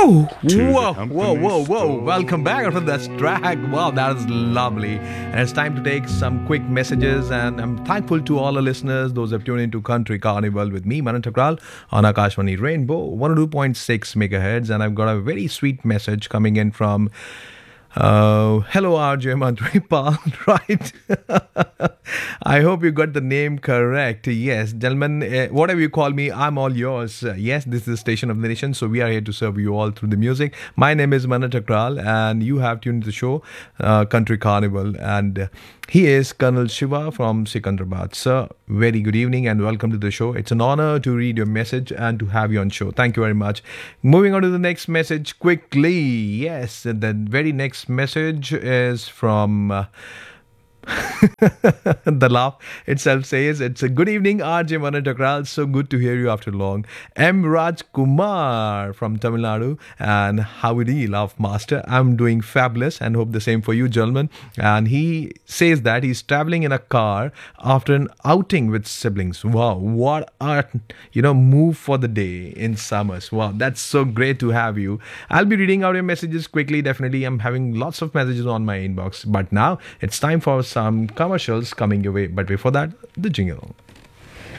Whoa, To the whoa, company whoa, whoa, whoa. store. Welcome back after that track. Wow, that is lovely. And it's time to take some quick messages. And I'm thankful to all the listeners, those who have tuned into Country Carnival with me, Manan Takral, on Akashvani Rainbow 102.6 megahertz. And I've got a very sweet message coming in from hello, RJ Mantripal, right? I hope you got the name correct. Yes, gentlemen, whatever you call me, I'm all yours. Yes, this is the station of the nation, so we are here to serve you all through the music. My name is Manan Takral, and you have tuned to the show, Country Carnival, and he is Colonel Shiva from Sikandrabad. Sir, very good evening and welcome to the show. It's an honor to read your message and to have you on show. Thank you very much. Moving on to the next message quickly. Yes, the very next message is from the laugh itself says it's a good evening, RJ Manatakral. So good to hear you after long. M. Raj Kumar from Tamil Nadu, and howdy, Love Master. I'm doing fabulous and hope the same for you, gentlemen. And he says that he's traveling in a car after an outing with siblings. Wow, what a move for the day in summers. Wow, that's so great to have you. I'll be reading out your messages quickly. Definitely, I'm having lots of messages on my inbox. But now it's time for some commercials coming your way. But before that, the jingle.